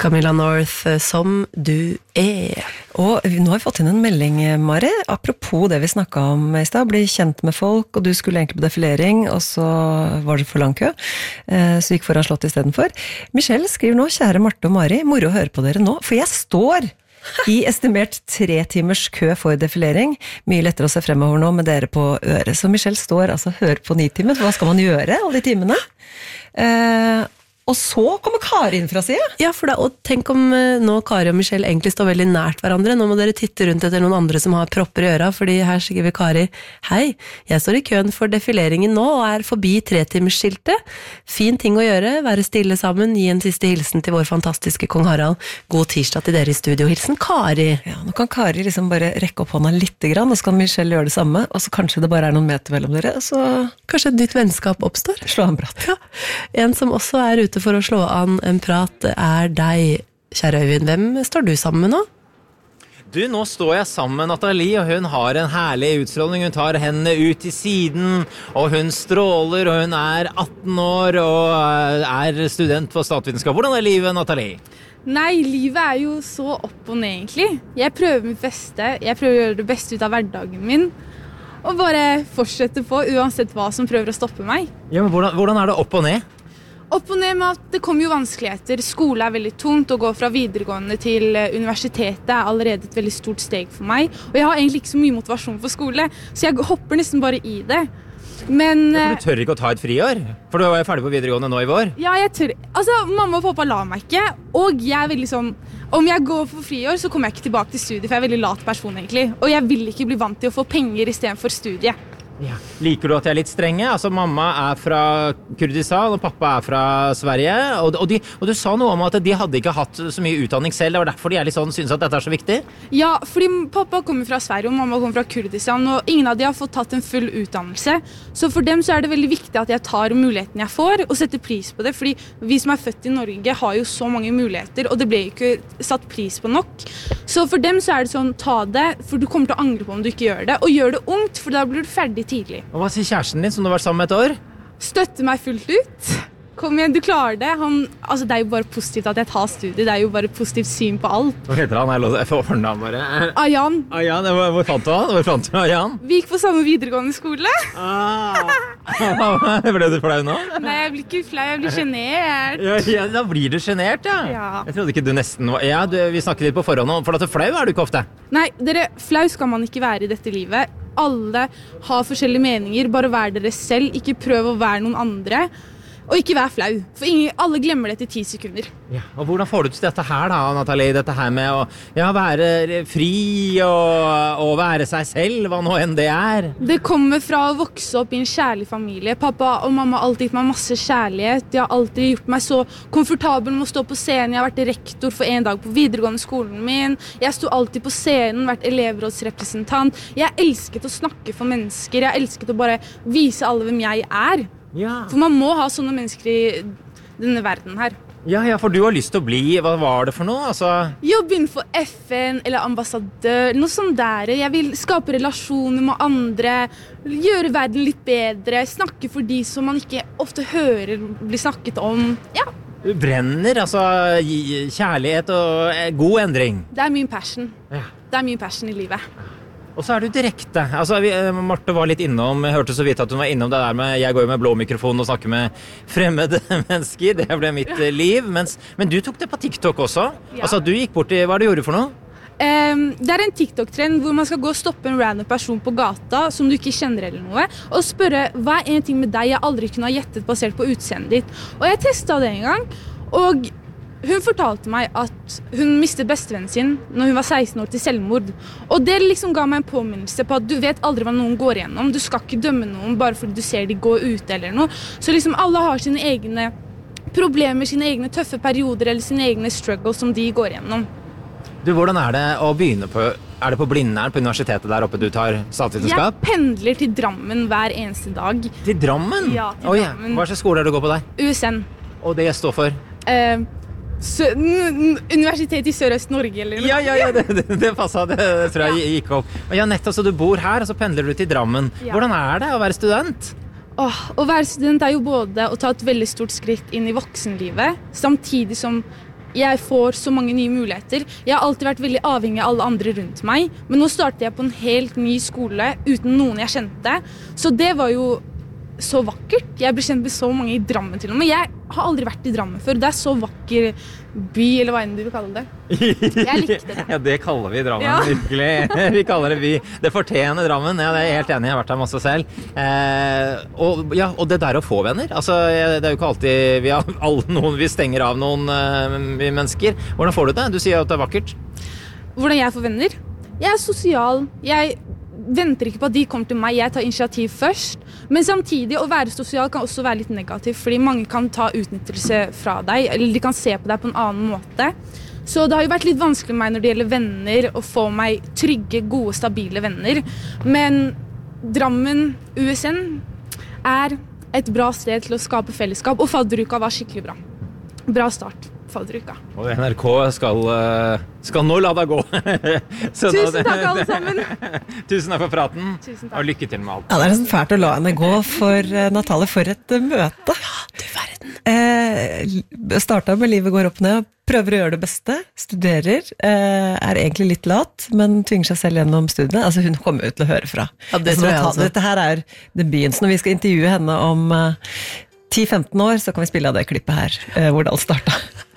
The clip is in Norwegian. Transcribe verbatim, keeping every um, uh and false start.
Camilla North, som du er. Og nå har vi fått inn en melding, Mari, apropos det vi snakket om i sted, bli kjent med folk, og du skulle egentlig på defilering, og så var det for lang kø, så gikk foran slott i stedet for. Michelle skriver nå, kjære Marte og Mari, moro å høre på dere nå, for jeg står i estimert tre timers kø for defilering. Mye lettere å se fremover nå med dere på øret. Så Michelle står altså og hører på Nitimen. Hva skal man gjøre alle de timene? Eh, og så kommer Kari inn fra siden. Ja, for da, og tenk om nå Kari og Michelle egentlig står veldig nært hverandre. Nå må dere titte rundt etter noen andre som har propper i øra, fordi her skriver Kari, hei, jeg står i køen for defileringen nå og er forbi tretimersskiltet. Fin ting å gjøre, være stille sammen, gi en siste hilsen til vår fantastiske kong Harald. God tirsdag til dere i studio. Hilsen Kari. Ja, nå kan Kari liksom bare rekke opp hånda litt grann, og så kan Michelle gjøre det samme, og så kanskje det bare er noen meter mellom dere, og så kanskje et nytt vennskap oppstår. Slå en prat. Ja. En som også er ute for å slå an en prat er deg, kjære Øyvind. Hvem står du sammen med nå? Du, nå står jeg sammen med Nathalie, og hun har en herlig utstråling. Hun tar hendene ut i siden, og hun stråler, og hun er atten år, og er student på statsvitenskap. Hvordan er livet, Nathalie? Nei, livet er jo så opp og ned, egentlig. Jeg prøver mitt beste. Jeg prøver å gjøre det beste ut av hverdagen min. Og bare fortsette på, uansett hva som prøver å stoppe meg. Ja, men hvordan, hvordan er det opp og ned? Opp og ned med at det kommer jo vanskeligheter. Skole er veldig tungt, å gå fra videregående til universitetet er allerede et veldig stort steg for meg. Og jeg har egentlig ikke så mye motivasjon for skole, så jeg hopper nesten bare i det. Men... Ja, for du tør ikke å ta et friår? For du er ferdig på videregående nå i vår? Ja, jeg tør. Altså, mamma og pappa lar meg ikke, og jeg er veldig sånn... Om jeg går for friår, så kommer jeg ikke tilbake til studiet, for jeg er veldig lat person egentlig. Og jeg vil ikke bli vant til å få penger i stedet for studiet. Ja. Liker du at jeg er litt strenge? Altså, mamma er fra Kurdistan, og pappa er fra Sverige. Og, og, de, og du sa noe om at de hadde ikke hatt så mye utdanning selv. Det var derfor de er litt sånn, synes at dette er så viktig? Ja, fordi pappa kommer fra Sverige, og mamma kommer fra Kurdistan, og ingen av de har fått tatt en full utdannelse. Så for dem så er det veldig viktig at jeg tar muligheten jeg får, og setter pris på det. Fordi vi som er født i Norge har jo så mange muligheter, og det ble ikke satt pris på nok. Så for dem så er det sånn, ta det, for du kommer til å angre på om du ikke gjør det. Og gjør det ungt, for da blir du ferdig tidlig. Og hva sier kjæresten din som du har vært sammen med et år? Støtte meg fullt ut. Kom igjen, du klarer det. Han, altså, det er jo bare positivt at jeg tar studiet. Det er jo bare et positivt syn på alt. Hva heter han? Jeg får fornavn bare. Ayan. Ayan, hvor, hvor fant du han? Hvor fant du Ayan? Vi gikk på samme videregående skole. Ah. Ble du flau nå? Nei, jeg blir ikke flau, jeg blir genert. Ja, ja, da blir du genert, ja. Ja. Jeg trodde ikke du nesten var... Ja, du, vi snakket litt på forhånd om, for at du flau er du ikke ofte. Nei, dere, flau skal man ikke være i dette livet. Alle har forskjellige meninger, bare vær dere selv, ikke prøv å være noen andre. Og ikke vær flau, for ingen, alle glemmer det til ti sekunder. Ja, og hvordan får du til dette her da, Nathalie? Dette her med å ja, være fri og, og være seg selv, hva nå enn det er? Det kommer fra å vokse opp i en kjærlig familie. Pappa og mamma har alltid gitt meg masse kjærlighet. De har alltid gjort meg så komfortabel med å stå på scenen. Jeg har vært rektor for en dag på videregående skolen min. Jeg sto alltid på scenen, vært elevrådsrepresentant. Jeg elsket å snakke for mennesker. Jeg elsket å bare vise alle hvem jeg er. Ja. For man må ha sånne mennesker i denne verden her. Ja, ja, for du har lyst til å bli, hva var det for noe? Altså... Jobbe innenfor F N eller ambassadør, noe sånt der. Jeg vil skape relasjoner med andre, gjøre verden litt bedre, snakke for de som man ikke ofte hører bli snakket om. Ja. Du brenner, altså kjærlighet og god endring. Det er min passion. Ja. Det er min passion i livet. Og så er du direkte. Altså, vi, Marte var litt innom, jeg hørte så vidt at hun var innom det der med, jeg går jo med blå mikrofon og snakker med fremmede mennesker, det ble mitt liv, mens, men du tok det på TikTok også. Ja. Altså, du gikk bort i, hva er det du gjorde for noe? Um, det er en TikTok-trend hvor man skal gå og stoppe en random person på gata som du ikke kjenner eller noe, og spørre, hva er en ting med deg jeg aldri kunne ha gjettet basert på utseendet ditt? Og jeg testet det en gang, og hun fortalte meg at hun mistet bestevennen sin når hun var seksten år til selvmord. Og det liksom ga meg en påminnelse på at du vet aldri hva noen går igjennom. Du skal ikke dømme noen bare fordi du ser de gå ute eller noe. Så liksom alle har sine egne problemer, sine egne tøffe perioder eller sine egne struggles som de går igjennom. Du, hvordan er det å begynne på, er det på Blindern på universitetet der oppe du tar statsvitenskap? Jeg pendler til Drammen hver eneste dag. Til Drammen? Ja, til oh, Drammen. Ja. Hva slags skole er det du går på der? U S N. Og det står for? Uh, Sø Universitet i Sørøst-Norge eller noe. Ja, ja, ja, det, det, det passet, det, det tror jeg gikk opp. Og ja, nettopp, så du bor her, og så pendler du til Drammen. Ja. Hvordan er det å være student? Åh, å være student er jo både å ta et veldig stort skritt inn i voksenlivet, samtidig som jeg får så mange nye muligheter. Jeg har alltid vært veldig avhengig av alle andre rundt meg, men nå starter jeg på en helt ny skole uten noen jeg kjente. Så det var jo så vakkert. Jeg ble kjent med så mange i Drammen til og med. Jeg har aldri vært i Drammen før. Det er så vakker by, eller hva enn du vil kalle det. Jeg likte det. Ja, det kaller vi Drammen, Ja. virkelig. Vi kaller det by. Det fortjener Drammen, ja, det er jeg helt enig, jeg har vært der masse selv. Eh, og, ja, og det der å få venner, altså, det er jo ikke alltid, vi har alle, noen, vi stenger av noen uh, mennesker. Hvordan får du det? Du sier at det er vakkert. Hvordan jeg får venner? Jeg er sosial. Jeg venter ikke på at de kommer til meg. Jeg tar initiativ først. Men samtidig, å være sosial kan også være litt negativt, fordi mange kan ta utnyttelse fra deg, eller de kan se på deg på en annen måte. Så det har jo vært litt vanskelig for meg når det gjelder venner, å få meg trygge, gode, stabile venner. Men Drammen, U S N, er et bra sted til å skape fellesskap, og fadderuka var skikkelig bra. Bra start. Fadderuka. Og N R K skal, skal nå la deg gå. Så Tusen nå- takk, alle sammen. Tusen takk for praten, Tusen takk. og lykke til med alt. Ja, det er nesten fælt å la henne gå, for eh, Natalie, for et eh, møte. Du verden. Eh, starta med livet går opp ned, prøver å gjøre det beste, studerer, eh, er egentlig litt lat, men tvinger seg selv gjennom studiene. Altså, hun kommer jo til å høre fra. Ja, det Altså, tror jeg Natalie, også. Dette her er debuten, så når vi skal intervjue henne om eh, ti til femten år, så kan vi spille av det klippet her, eh, hvor det alt starta.